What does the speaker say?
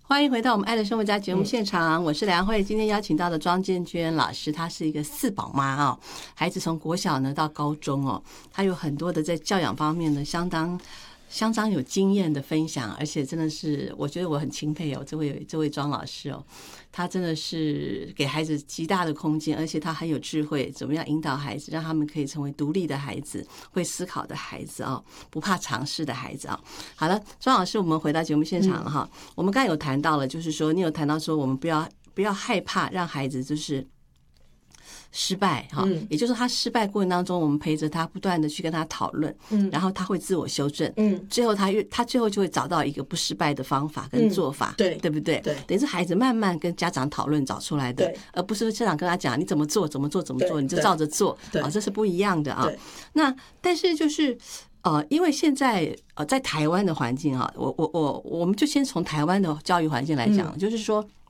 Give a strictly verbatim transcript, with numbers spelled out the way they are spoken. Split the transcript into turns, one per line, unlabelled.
欢迎回到我们爱的生活家节目现场，我是梁慧。今天邀请到的庄建娟老师，她是一个四宝妈啊，孩子从国小呢到高中哦，她有很多的在教养方面呢相当相当有经验的分享，而且真的是我觉得我很钦佩哦，这位这位庄老师哦，他真的是给孩子极大的空间，而且他很有智慧，怎么样引导孩子，让他们可以成为独立的孩子，会思考的孩子啊，不怕尝试的孩子啊。好了，庄老师，我们回到节目现场了哈。嗯、我们刚才有谈到了，就是说你有谈到说，我们不要不要害怕让孩子就是失败哈，也就是说他失败过程当中，我们陪着他，不断的去跟他讨论，嗯，然后他会自我修正，嗯，最后他越他最后就会找到一个不失败的方法跟做法，对对不对？对，等于是孩子慢慢跟家长讨论找出来的，而不是家长跟他讲你怎么做怎么做怎么做，你就照着做，啊，这是不一样的啊。那但是就是呃，因为现在呃在台湾的环境啊，我我我我们就先从台湾的教育环境来讲，嗯、就是说。